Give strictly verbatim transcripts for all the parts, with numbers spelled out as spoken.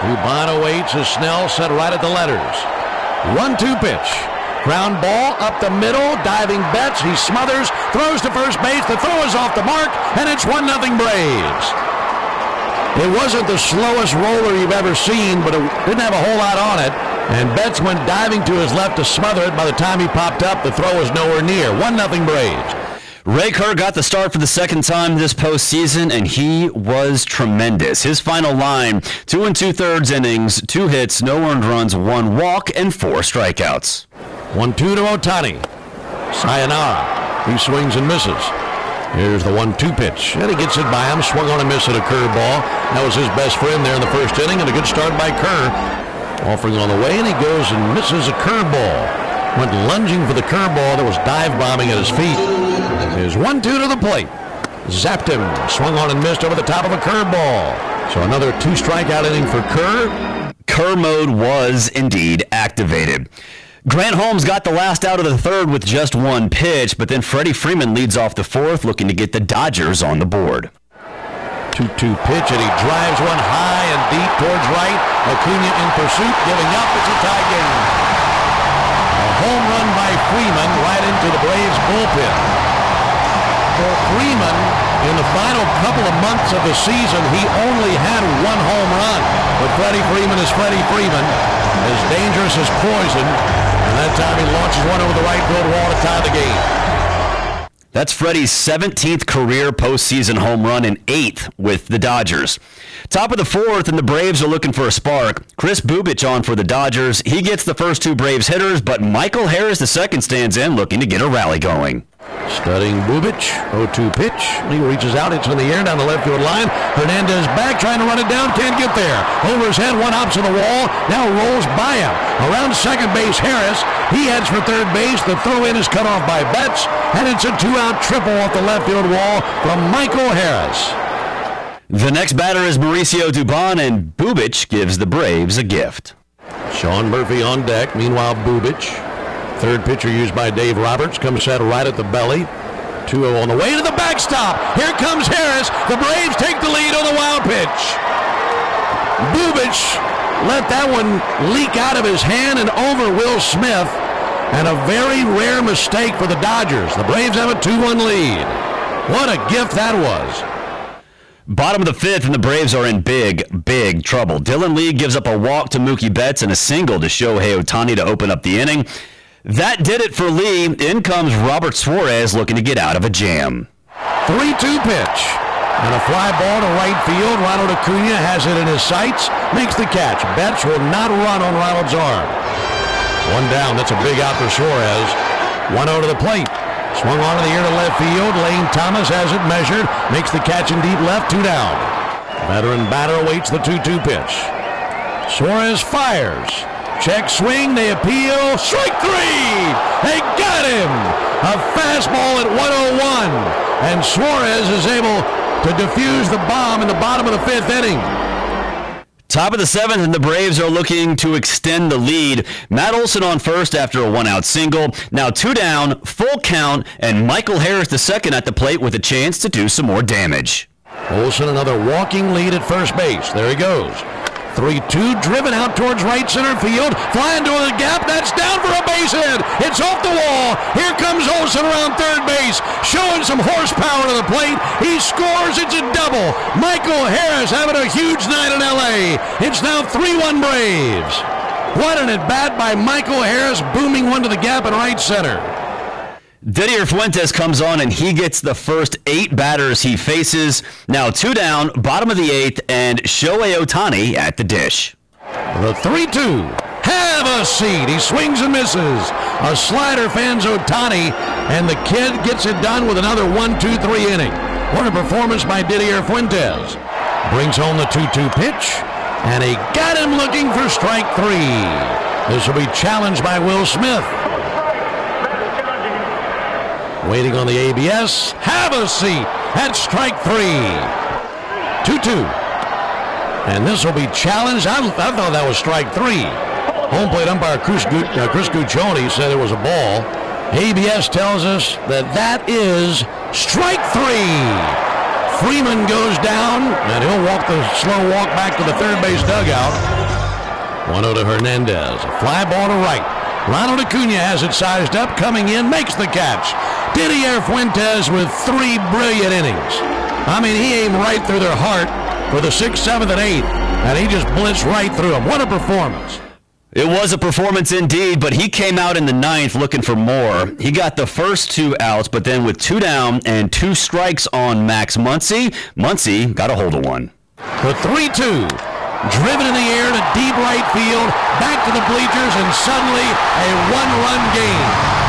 Dubon awaits as Snell set right at the letters. one two pitch. Ground ball up the middle. Diving Betts. He smothers. Throws to first base. The throw is off the mark. And it's one nothing Braves. It wasn't the slowest roller you've ever seen, but it didn't have a whole lot on it. And Betts went diving to his left to smother it. By the time he popped up, the throw was nowhere near. one nothing Braves. Ray Kerr got the start for the second time this postseason, and he was tremendous. His final line, two and two-thirds innings, two hits, no earned runs, one walk, and four strikeouts. one two to Ohtani. Sayonara. He swings and misses. Here's the one two pitch. And he gets it by him. Swung on a miss at a curveball. That was his best friend there in the first inning, and a good start by Kerr. Offering on the way, and he goes and misses a curveball. Went lunging for the curveball that was dive bombing at his feet. Here's one two to the plate. Zapped him. Swung on and missed over the top of a curveball. So another two strikeout inning for Kerr. Kerr mode was indeed activated. Grant Holmes got the last out of the third with just one pitch, but then Freddie Freeman leads off the fourth, looking to get the Dodgers on the board. two two pitch, and he drives one high and deep towards right. Acuna in pursuit, giving up. It's a tie game. A home run by Freeman right into the Braves bullpen. For Freeman, in the final couple of months of the season, he only had one home run. But Freddie Freeman is Freddie Freeman, as dangerous as poison. And that time he launches one over the right field wall to tie the game. That's Freddie's seventeenth career postseason home run and eighth with the Dodgers. Top of the fourth, and the Braves are looking for a spark. Chris Bubic on for the Dodgers. He gets the first two Braves hitters, but Michael Harris the second stands in, looking to get a rally going. Studying Bubic, oh two pitch. He reaches out, it's in the air down the left field line. Hernandez back, trying to run it down, can't get there. Over his head, one hops to the wall, now rolls by him. Around second base, Harris. He heads for third base. The throw in is cut off by Betts, and it's a two-out triple off the left field wall from Michael Harris. The next batter is Mauricio Dubon, and Bubic gives the Braves a gift. Sean Murphy on deck. Meanwhile, Bubic, third pitcher used by Dave Roberts, comes set right at the belly. two oh on the way to the backstop. Here comes Harris. The Braves take the lead on the wild pitch. Bubic let that one leak out of his hand and over Will Smith, and a very rare mistake for the Dodgers. The Braves have a two one lead. What a gift that was. Bottom of the fifth, and the Braves are in big, big trouble. Dylan Lee gives up a walk to Mookie Betts and a single to Shohei Ohtani to open up the inning. That did it for Lee. In comes Robert Suarez looking to get out of a jam. three two pitch. And a fly ball to right field. Ronald Acuna has it in his sights. Makes the catch. Betts will not run on Ronald's arm. One down. That's a big out for Suarez. one oh to the plate. Swung on in the air to left field. Lane Thomas has it measured. Makes the catch in deep left. Two down. Veteran batter awaits the two two pitch. Suarez fires. Check swing. They appeal. Strike three. They got him. A fastball at one oh one. And Suarez is able to defuse the bomb in the bottom of the fifth inning. Top of the seventh, and the Braves are looking to extend the lead. Matt Olson on first after a one-out single. Now two down, full count, and Michael Harris the second at the plate with a chance to do some more damage. Olson another walking lead at first base. There he goes. three two, driven out towards right center field. Flying to the gap. That's down for a base hit. It's off the wall. Here comes Olson around third base, showing some horsepower to the plate. He scores. It's a double. Michael Harris having a huge night in L A. It's now three one Braves. What an at-bat by Michael Harris, booming one to the gap in right center. Didier Fuentes comes on, and he gets the first eight batters he faces. Now two down, bottom of the eighth, and Shohei Ohtani at the dish. The three two. Have a seat. He swings and misses. A slider fans Ohtani, and the kid gets it done with another one two three inning. What a performance by Didier Fuentes. Brings home the two two pitch, and he got him looking for strike three. This will be challenged by Will Smith. Waiting on the A B S. Have a seat at strike three. two two. And this will be challenged. I, I thought that was strike three. Home plate umpire Chris, uh, Chris Guccione said it was a ball. A B S tells us that that is strike three. Freeman goes down, and he'll walk the slow walk back to the third base dugout. one oh to Hernandez. A fly ball to right. Ronald Acuna has it sized up, coming in, makes the catch. Didier Fuentes with three brilliant innings. I mean, he aimed right through their heart for the sixth, seventh, and eighth, and he just blitzed right through them. What a performance. It was a performance indeed, but he came out in the ninth looking for more. He got the first two outs, but then with two down and two strikes on Max Muncy, Muncy got a hold of one. The three two. Driven in the air to deep right field, back to the bleachers, and suddenly a one-run game.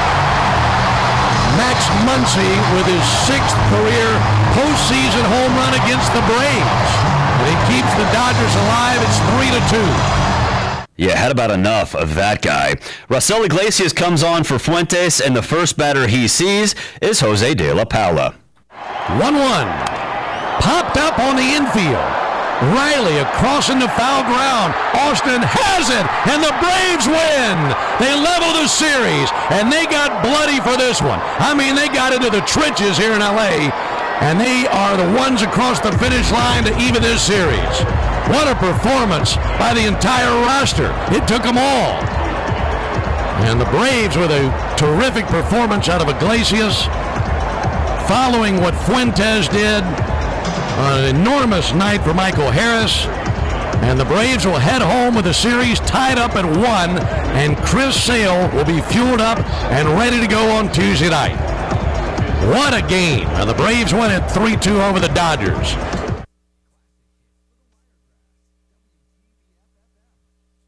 Max Muncy with his sixth career postseason home run against the Braves. And he keeps the Dodgers alive. It's three to two. Yeah, had about enough of that guy. Raisel Iglesias comes on for Fuentes, and the first batter he sees is Jose De La Paula. one one. Popped up on the infield. Riley across into foul ground. Austin has it, and the Braves win. They level the series, and they got bloody for this one. I mean, they got into the trenches here in L A, and they are the ones across the finish line to even this series. What a performance by the entire roster. It took them all. And the Braves with a terrific performance out of Iglesias, following what Fuentes did. An enormous night for Michael Harris, and the Braves will head home with the series tied up at one, and Chris Sale will be fueled up and ready to go on Tuesday night. What a game, and the Braves win it three two over the Dodgers.